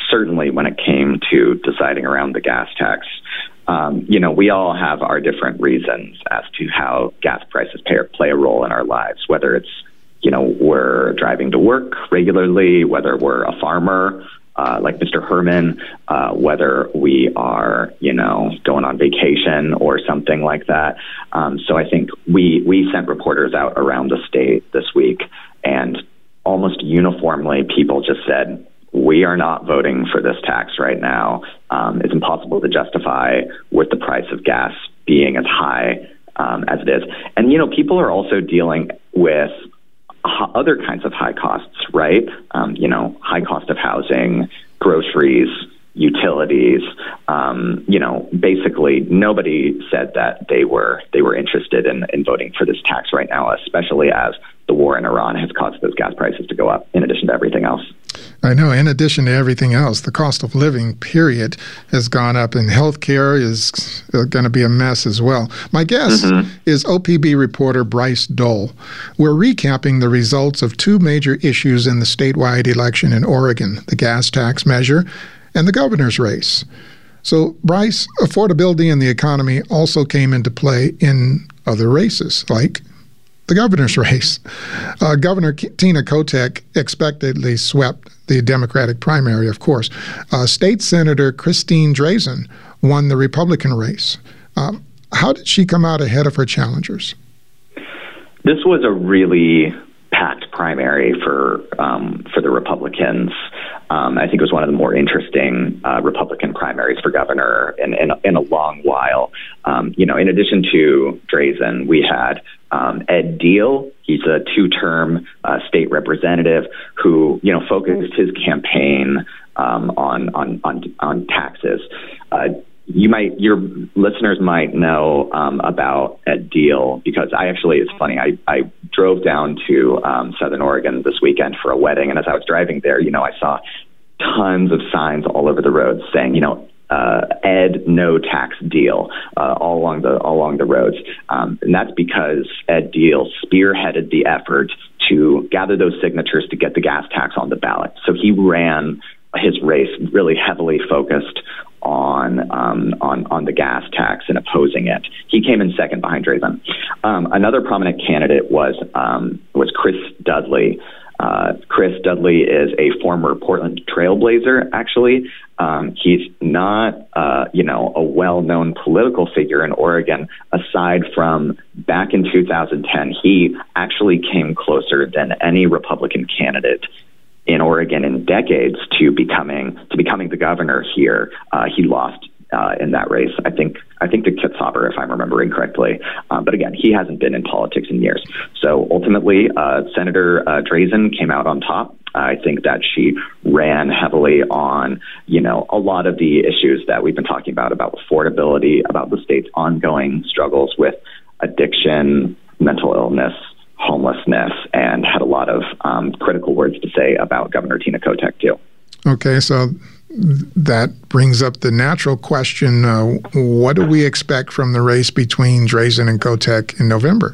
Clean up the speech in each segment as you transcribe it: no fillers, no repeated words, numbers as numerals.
certainly when it came to deciding around the gas tax, we all have our different reasons as to how gas prices play a role in our lives, whether it's, we're driving to work regularly, whether we're a farmer, like Mr. Herman, whether we are, going on vacation or something like that. So I think we sent reporters out around the state this week, and almost uniformly people just said, we are not voting for this tax right now. It's impossible to justify with the price of gas being as high as it is. And, people are also dealing with other kinds of high costs, right? High cost of housing, groceries, utilities. Basically nobody said that they were interested in voting for this tax right now, especially as the war in Iran has caused those gas prices to go up in addition to everything else. I know. In addition to everything else, the cost of living, period, has gone up, and healthcare is going to be a mess as well. My guest is OPB reporter Bryce Dole. We're recapping the results of two major issues in the statewide election in Oregon, the gas tax measure and the governor's race. So, Bryce, affordability and the economy also came into play in other races, like the governor's race. Governor Tina Kotek expectedly swept the Democratic primary, of course. State Senator Christine Drazan won the Republican race. How did she come out ahead of her challengers? This was a really packed primary for the Republicans. I think it was one of the more interesting Republican primaries for governor in a long while. In addition to Drazan, we had Ed Deal. He's a two-term state representative who, focused his campaign on taxes. Your listeners might know about Ed Deal because it's funny, I drove down to Southern Oregon this weekend for a wedding, and as I was driving there, I saw tons of signs all over the roads saying, Ed no tax deal all along the roads, and that's because Ed Deal spearheaded the effort to gather those signatures to get the gas tax on the ballot. So he ran his race really heavily focused on the gas tax and opposing it. He came in second behind Drazan. Another prominent candidate was Chris Dudley. Chris Dudley is a former Portland Trailblazer, actually. He's not, a well-known political figure in Oregon. Aside from back in 2010, he actually came closer than any Republican candidate in Oregon in decades to becoming the governor here. He lost in that race, I think to Kitzhaber, if I'm remembering correctly. But again, he hasn't been in politics in years. So ultimately, Senator Drazan came out on top. I think that she ran heavily on, a lot of the issues that we've been talking about affordability, about the state's ongoing struggles with addiction, mental illness, homelessness, and had a lot of critical words to say about Governor Tina Kotek, too. Okay, so that brings up the natural question, what do we expect from the race between Drazan and Kotek in November?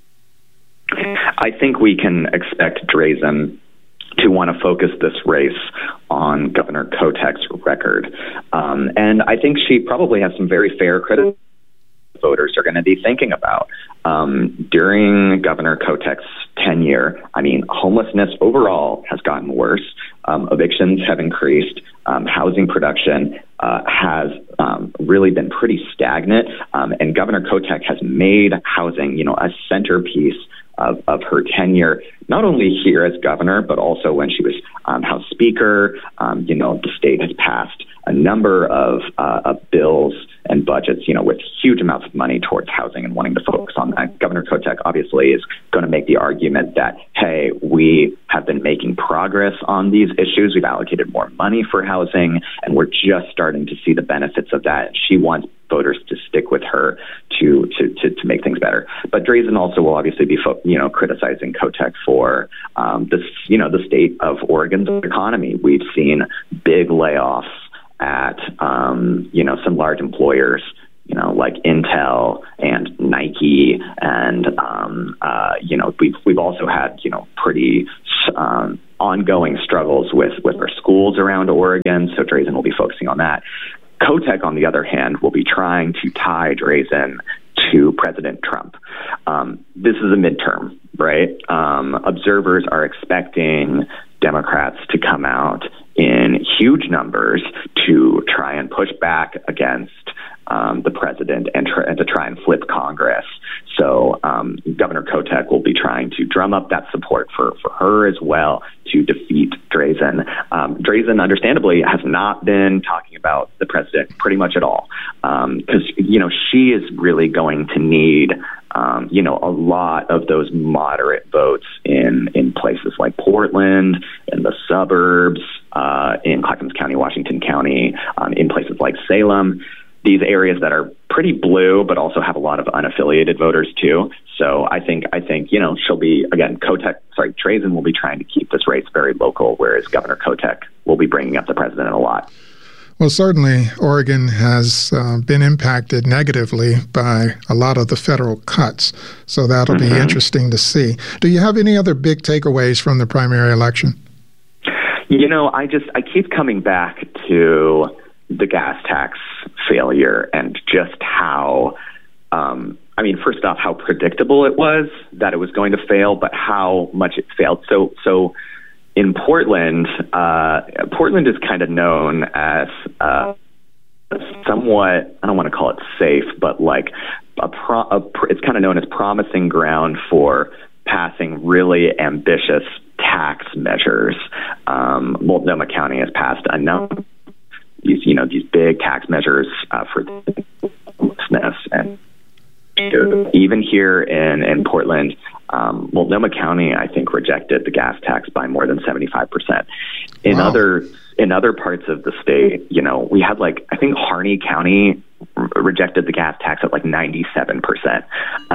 I think we can expect Drazan to want to focus this race on Governor Kotek's record. And I think she probably has some very fair criticism voters are going to be thinking about. During Governor Kotek's tenure, homelessness overall has gotten worse. Evictions have increased. Housing production has really been pretty stagnant. And Governor Kotek has made housing, a centerpiece of her tenure, not only here as governor, but also when she was House Speaker. The state has passed a number of bills and budgets, with huge amounts of money towards housing and wanting to focus on that. Governor Kotek obviously is going to make the argument that, hey, we have been making progress on these issues. We've allocated more money for housing, and we're just starting to see the benefits of that. She wants voters to stick with her to make things better. But Drazan also will obviously be, criticizing Kotek for the state of Oregon's economy. We've seen big layoffs at some large employers, like Intel and Nike, and we've also had pretty ongoing struggles with our schools around Oregon, so Drazen will be focusing on that. Kotek, on the other hand, will be trying to tie Drazen to President Trump. This is a midterm, right? Observers are expecting Democrats to come out in huge numbers to try and push back against the president and to try and flip Congress. So Governor Kotek will be trying to drum up that support for her as well to defeat Drazen. Drazen, understandably, has not been talking about the president pretty much at all because, she is really going to need a lot of those moderate votes in places like Portland, in the suburbs, in Clackamas County, Washington County, in places like Salem. These areas that are pretty blue, but also have a lot of unaffiliated voters too. So I think she'll be, again, Drazen will be trying to keep this race very local, whereas Governor Kotek will be bringing up the president a lot. Well, certainly Oregon has been impacted negatively by a lot of the federal cuts, so that'll be interesting to see. Do you have any other big takeaways from the primary election? I keep coming back to the gas tax failure and just how, first off, how predictable it was that it was going to fail, but how much it failed. So in Portland, Portland is kind of known as somewhat, I don't want to call it safe, but like it's kind of known as promising ground for passing really ambitious tax measures. Multnomah County has passed a number of these big tax measures for homelessness, and even here in Portland, Multnomah County, I think, rejected the gas tax by more than 75%. In other parts of the state, we had I think Harney County rejected the gas tax at 97%.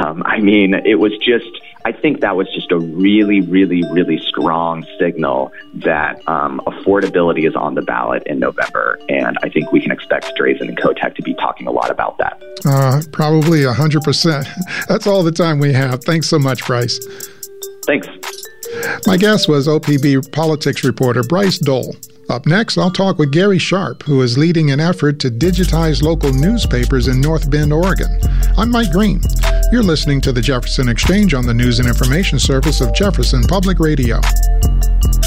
I think that was just a really, really, really strong signal that affordability is on the ballot in November. And I think we can expect Drazen and Kotek to be talking a lot about that. Probably 100%. That's all the time we have. Thanks so much, Bryce. Thanks. My guest was OPB politics reporter Bryce Dole. Up next, I'll talk with Gary Sharp, who is leading an effort to digitize local newspapers in North Bend, Oregon. I'm Mike Green. You're listening to the Jefferson Exchange on the News and Information Service of Jefferson Public Radio.